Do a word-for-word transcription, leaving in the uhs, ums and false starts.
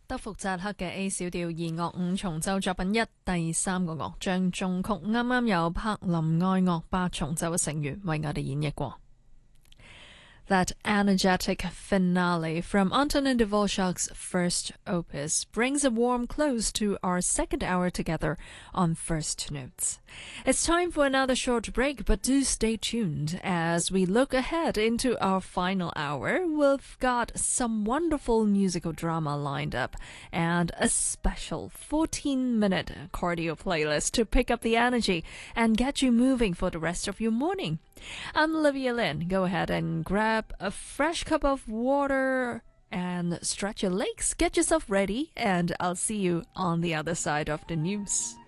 德福扎克嘅 A 小調二樂五重奏作品一第三個樂章中曲，啱啱由柏林愛樂八重奏嘅成員為我哋演繹過。That energetic finale from Antonin Dvorak's first opus brings a warm close to our second hour together on First Notes. It's time for another short break, but do stay tuned as we look ahead into our final hour. We've got some wonderful musical drama lined up and a special fourteen-minute cardio playlist to pick up the energy and get you moving for the rest of your morning. I'm Olivia Lin. Go ahead and grab a fresh cup of water and stretch your legs. Get yourself ready, and I'll see you on the other side of the news.